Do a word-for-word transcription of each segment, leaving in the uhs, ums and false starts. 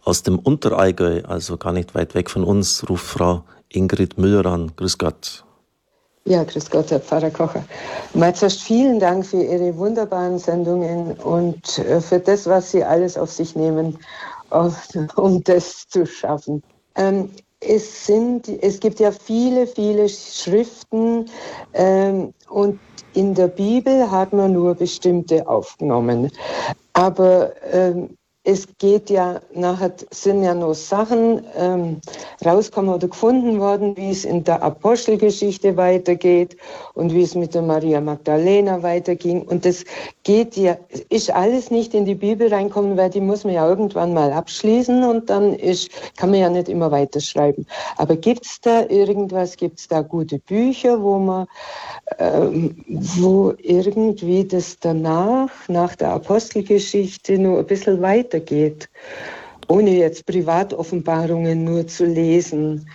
aus dem Unterallgäu, also gar nicht weit weg von uns, ruft Frau Ingrid Müller an. Grüß Gott. Ja, grüß Gott, Herr Pfarrer Kocher. Mal zuerst vielen Dank für Ihre wunderbaren Sendungen und für das, was Sie alles auf sich nehmen, um das zu schaffen. Ähm, es, sind, es gibt ja viele, viele Schriften ähm, und in der Bibel hat man nur bestimmte aufgenommen. Aber ähm, es geht ja, nachher sind ja noch Sachen ähm, rausgekommen oder gefunden worden, wie es in der Apostelgeschichte weitergeht und wie es mit der Maria Magdalena weiterging. Und das geht ja, ist alles nicht in die Bibel reinkommen, weil die muss man ja irgendwann mal abschließen und dann ist, kann man ja nicht immer weiterschreiben. Aber gibt es da irgendwas, gibt es da gute Bücher, wo man, ähm, wo irgendwie das danach, nach der Apostelgeschichte nur ein bisschen weiter geht, ohne jetzt Privatoffenbarungen nur zu lesen.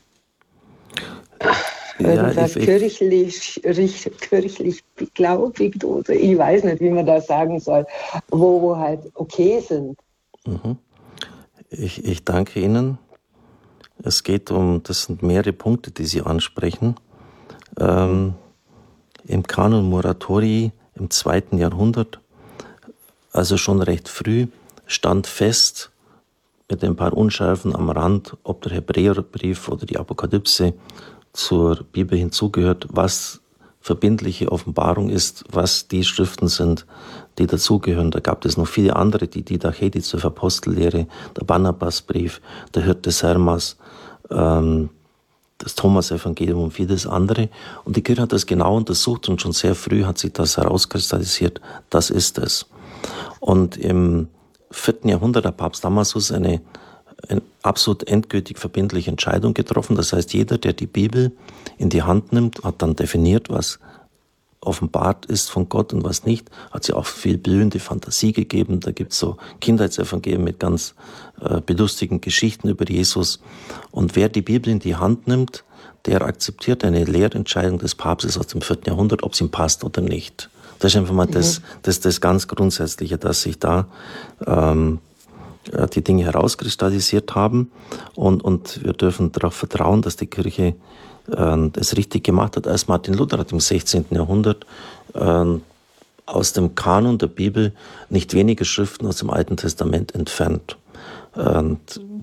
Ja, Irgendwas ich, ich, kirchlich, richtig, kirchlich beglaubigt oder ich weiß nicht, wie man das sagen soll, wo, wo halt okay sind. ich, ich danke Ihnen. Es geht um, das sind mehrere Punkte, die Sie ansprechen. Ähm, Im Kanon Muratori im zweiten Jahrhundert, also schon recht früh, stand fest, mit ein paar Unschärfen am Rand, ob der Hebräerbrief oder die Apokalypse zur Bibel hinzugehört, was verbindliche Offenbarung ist, was die Schriften sind, die dazugehören. Da gab es noch viele andere, die Didache, die zur Apostellehre, der Barnabasbrief, der Hirte Hermas, ähm, das Thomas-Evangelium und vieles andere. Und die Kirche hat das genau untersucht und schon sehr früh hat sich das herauskristallisiert, das ist es. Und im vierten Jahrhundert hat Papst Damasus eine, eine absolut endgültig verbindliche Entscheidung getroffen. Das heißt, jeder, der die Bibel in die Hand nimmt, hat dann definiert, was offenbart ist von Gott und was nicht, hat sie auch viel blühende Fantasie gegeben. Da gibt es so Kindheitsevangelien mit ganz äh, belustigen Geschichten über Jesus. Und wer die Bibel in die Hand nimmt, der akzeptiert eine Lehrentscheidung des Papstes aus dem vierten Jahrhundert, ob es ihm passt oder nicht. Das ist einfach mal mhm. das, das, das ganz Grundsätzliche, dass sich da ähm, die Dinge herauskristallisiert haben. Und, und wir dürfen darauf vertrauen, dass die Kirche äh, das richtig gemacht hat. Als Martin Luther hat im sechzehnten Jahrhundert äh, aus dem Kanon der Bibel nicht wenige Schriften aus dem Alten Testament entfernt. Und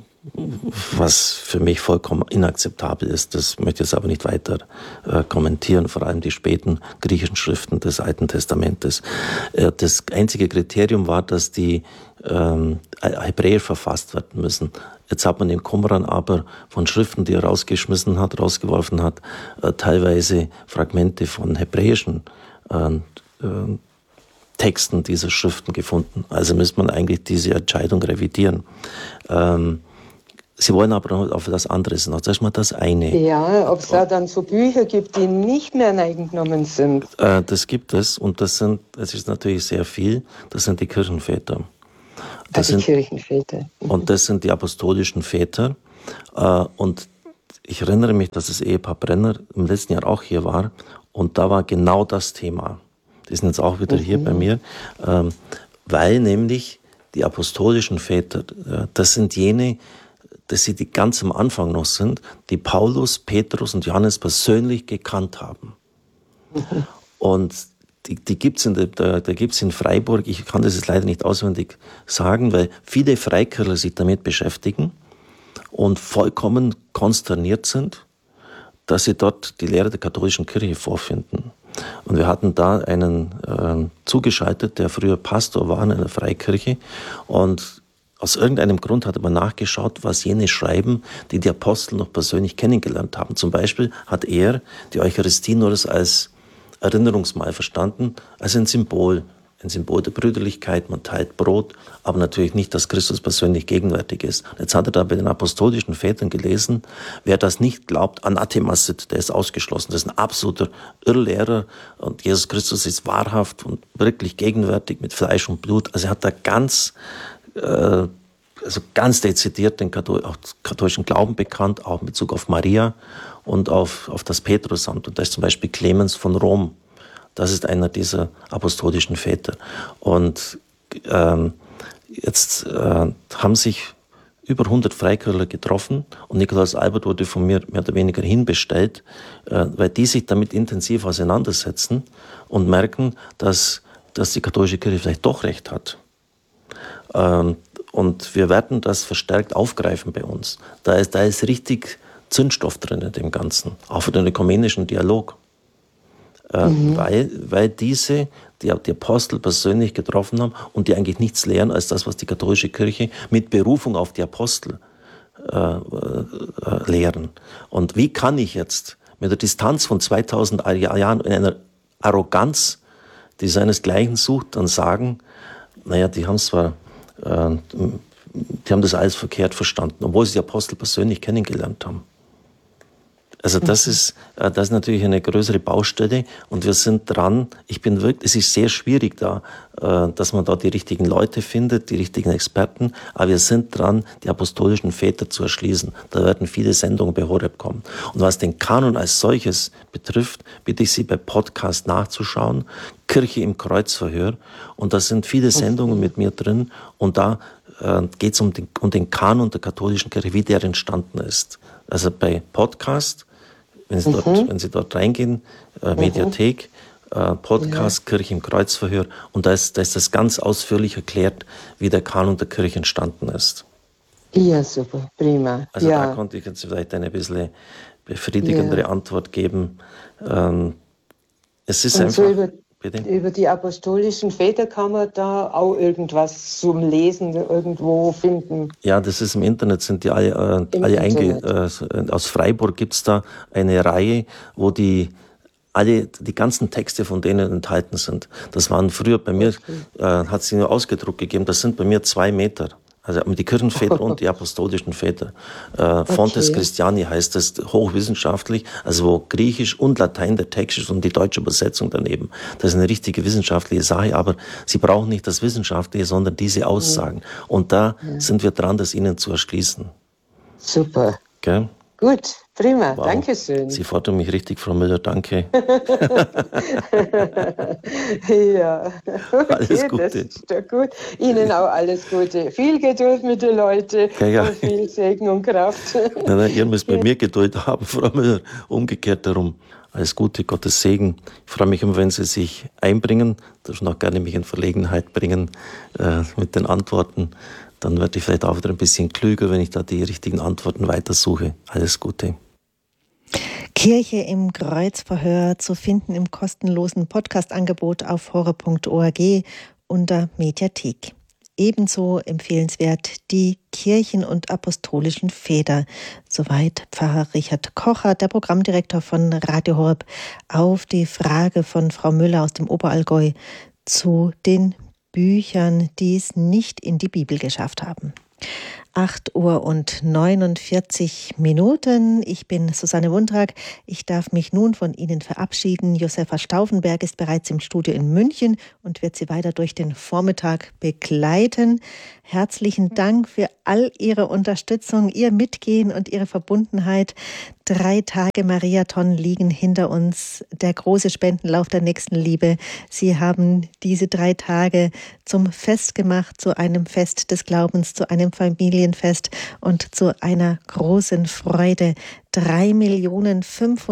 was für mich vollkommen inakzeptabel ist, das möchte ich jetzt aber nicht weiter äh, kommentieren, vor allem die späten griechischen Schriften des Alten Testamentes. Äh, das einzige Kriterium war, dass die ähm, Hebräer verfasst werden müssen. Jetzt hat man den Qumran aber von Schriften, die er rausgeschmissen hat, rausgeworfen hat, äh, teilweise Fragmente von hebräischen äh, äh, Texten dieser Schriften gefunden. Also müsste man eigentlich diese Entscheidung revidieren. Ähm, Sie wollen aber noch auf das andere hinaus. Das ist mal das eine. Ja, ob es da dann so Bücher gibt, die nicht mehr eingenommen sind. Äh, das gibt es und das sind, es ist natürlich sehr viel, das sind die Kirchenväter. Das ah, die sind, Kirchenväter. Mhm. Und das sind die apostolischen Väter. Äh, und ich erinnere mich, dass das Ehepaar Brenner im letzten Jahr auch hier war und da war genau das Thema. Die sind jetzt auch wieder mhm. hier bei mir, ähm, weil nämlich die apostolischen Väter, äh, das sind jene, dass sie die ganz am Anfang noch sind, die Paulus, Petrus und Johannes persönlich gekannt haben. Mhm. Und die, die gibt's in der, da, da gibt's in Freiburg, ich kann das jetzt leider nicht auswendig sagen, weil viele Freikirchler sich damit beschäftigen und vollkommen konsterniert sind, dass sie dort die Lehre der katholischen Kirche vorfinden. Und wir hatten da einen äh, zugeschaltet, der früher Pastor war in einer Freikirche und aus irgendeinem Grund hatte man nachgeschaut, was jene schreiben, die die Apostel noch persönlich kennengelernt haben. Zum Beispiel hat er die Eucharistie nur als Erinnerungsmahl verstanden, als ein Symbol, ein Symbol der Brüderlichkeit. Man teilt Brot, aber natürlich nicht, dass Christus persönlich gegenwärtig ist. Jetzt hat er da bei den apostolischen Vätern gelesen, wer das nicht glaubt, anathemasit, der ist ausgeschlossen. Das ist ein absoluter Irrlehrer und Jesus Christus ist wahrhaft und wirklich gegenwärtig mit Fleisch und Blut. Also er hat da ganz also ganz dezidiert den katholischen Glauben bekannt, auch in Bezug auf Maria und auf, auf das Petrusamt. Und da ist zum Beispiel Clemens von Rom. Das ist einer dieser apostolischen Väter. Und ähm, jetzt äh, haben sich über hundert Freikirchler getroffen und Nikolaus Albert wurde von mir mehr oder weniger hinbestellt, äh, weil die sich damit intensiv auseinandersetzen und merken, dass, dass die katholische Kirche vielleicht doch recht hat. Ähm, und wir werden das verstärkt aufgreifen bei uns. Da ist, da ist richtig Zündstoff drin in dem Ganzen, auch für den ökumenischen Dialog. Äh, mhm. weil, weil diese, die die Apostel persönlich getroffen haben und die eigentlich nichts lehren als das, was die katholische Kirche mit Berufung auf die Apostel äh, äh, lehren. Und wie kann ich jetzt mit der Distanz von zweitausend Jahren in einer Arroganz, die seinesgleichen sucht, dann sagen, naja, die haben zwar, äh, die haben das alles verkehrt verstanden, obwohl sie die Apostel persönlich kennengelernt haben. Also das ist, das ist natürlich eine größere Baustelle und wir sind dran. Ich bin wirklich, es ist sehr schwierig da, dass man da die richtigen Leute findet, die richtigen Experten. Aber wir sind dran, die apostolischen Väter zu erschließen. Da werden viele Sendungen bei Horeb kommen. Und was den Kanon als solches betrifft, bitte ich Sie bei Podcast nachzuschauen. Kirche im Kreuzverhör. Und da sind viele Sendungen mit mir drin. Und da äh, geht es um den, um den Kanon der katholischen Kirche, wie der entstanden ist. Also bei Podcast, wenn Sie, mhm. dort, wenn Sie dort reingehen, äh, Mediathek, äh, Podcast, ja. Kirche im Kreuzverhör, und da ist, da ist das ganz ausführlich erklärt, wie der Kanon der Kirche entstanden ist. Ja, super, prima. Also ja. da konnte ich jetzt vielleicht eine bisschen befriedigendere ja. Antwort geben. Ähm, es ist und einfach... So über, bitte? über die apostolischen Väter kann man da auch irgendwas zum Lesen irgendwo finden. Ja, das ist im Internet, sind die alle, äh, alle einge... Äh, aus Freiburg gibt es da eine Reihe, wo die alle, die ganzen Texte von denen enthalten sind. Das waren früher bei mir, äh, hat sie nur ausgedruckt gegeben, das sind bei mir zwei Meter. Also die Kirchenväter und die apostolischen Väter. Äh, Fontes okay. Christiani heißt das, hochwissenschaftlich, also wo Griechisch und Latein der Text ist und die deutsche Übersetzung daneben. Das ist eine richtige wissenschaftliche Sache, aber Sie brauchen nicht das Wissenschaftliche, sondern diese Aussagen. Ja. Und da ja. sind wir dran, das Ihnen zu erschließen. Super. Okay? Gut, prima, wow. Danke schön. Sie fordern mich richtig, Frau Müller, danke. ja, okay, alles Gute. Das ist doch gut. Ihnen auch alles Gute. Viel Geduld mit den Leuten ja, ja. und viel Segen und Kraft. nein, nein, ihr müsst bei mir Geduld haben, Frau Müller, umgekehrt darum. Alles Gute, Gottes Segen. Ich freue mich immer, wenn Sie sich einbringen, dürfen auch gerne mich in Verlegenheit bringen äh, mit den Antworten. Dann werde ich vielleicht auch wieder ein bisschen klüger, wenn ich da die richtigen Antworten weitersuche. Alles Gute. Kirche im Kreuzverhör zu finden im kostenlosen Podcast-Angebot auf horeb punkt org unter Mediathek. Ebenso empfehlenswert die Kirchen- und apostolischen Väter. Soweit Pfarrer Richard Kocher, der Programmdirektor von Radio Horeb, auf die Frage von Frau Müller aus dem Oberallgäu zu den Büchern, die es nicht in die Bibel geschafft haben. acht Uhr und neunundvierzig Minuten. Ich bin Susanne Wundrak. Ich darf mich nun von Ihnen verabschieden. Josefa Stauffenberg ist bereits im Studio in München und wird Sie weiter durch den Vormittag begleiten. Herzlichen Dank für all Ihre Unterstützung, Ihr Mitgehen und Ihre Verbundenheit. Drei Tage Mariathon liegen hinter uns, der große Spendenlauf der Nächstenliebe. Sie haben diese drei Tage zum Fest gemacht, zu einem Fest des Glaubens, zu einem Familienfest und zu einer großen Freude. drei Millionen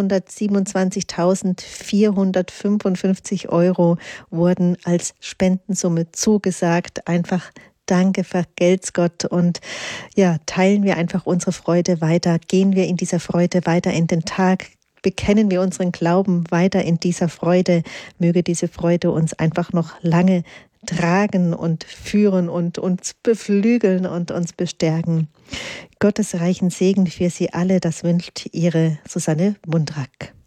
fünfhundertsiebenundzwanzigtausendvierhundertfünfundfünfzig Euro wurden als Spendensumme zugesagt. Einfach Danke, vergelt's Gott, und ja, teilen wir einfach unsere Freude weiter, gehen wir in dieser Freude weiter in den Tag, bekennen wir unseren Glauben weiter in dieser Freude, möge diese Freude uns einfach noch lange tragen und führen und uns beflügeln und uns bestärken. Gottes reichen Segen für Sie alle, das wünscht Ihre Susanne Wundrak.